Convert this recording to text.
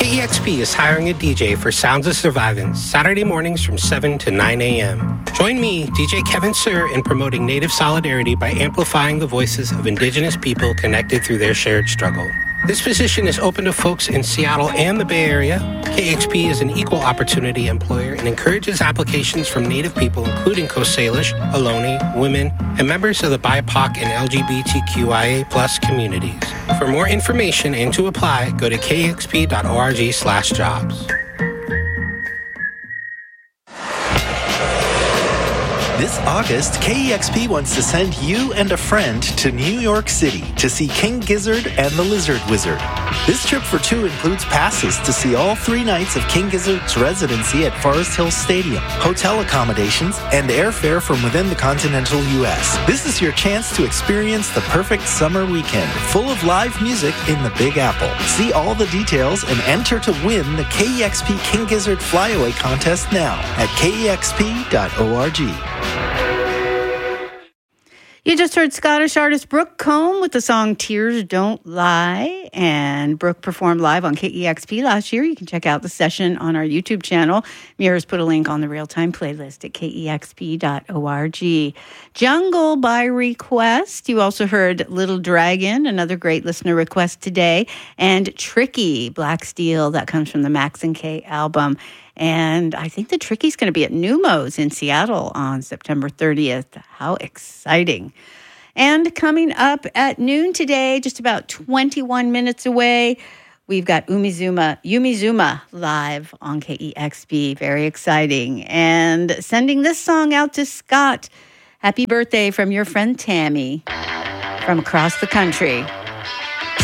KEXP is hiring a DJ for Sounds of Survivance Saturday mornings from 7 to 9 a.m. Join me, DJ Kevin Sir, in promoting Native solidarity by amplifying the voices of Indigenous people connected through their shared struggle. This position is open to folks in Seattle and the Bay Area. KEXP is an equal opportunity employer and encourages applications from Native people, including Coast Salish, Ohlone, women, and members of the BIPOC and LGBTQIA+ communities. For more information and to apply, go to kexp.org/jobs. This August, KEXP wants to send you and a friend to New York City to see King Gizzard and the Lizard Wizard. This trip for two includes passes to see all 3 nights of King Gizzard's residency at Forest Hill Stadium, hotel accommodations, and airfare from within the continental U.S. This is your chance to experience the perfect summer weekend, full of live music in the Big Apple. See all the details and enter to win the KEXP King Gizzard Flyaway Contest now at kexp.org. You just heard Scottish artist Brooke Combe with the song Tears Don't Lie, and Brooke performed live on KEXP last year. You can check out the session on our YouTube channel. Mira's put a link on the real-time playlist at kexp.org. Jungle by request. You also heard Little Dragon, another great listener request today, and Tricky, Black Steel, that comes from the Max and K album. And I think the Tricky's going to be at Numos in Seattle on September 30th. How exciting. And coming up at noon today, just about 21 minutes away, we've got Yumizuma live on KEXP. Very exciting. And sending this song out to Scott. Happy birthday from your friend Tammy from across the country.